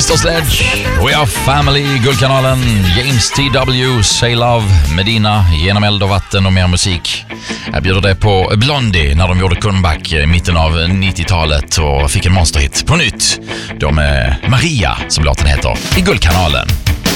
Sister Sledge, We Are Family, Guldkanalen, James T.W, Say Love, Medina, Genom eld och vatten och mer musik. Jag bjuder dig på Blondie när de gjorde comeback i mitten av 90-talet och fick en monsterhit på nytt. De är Maria, som låten heter, i Guldkanalen.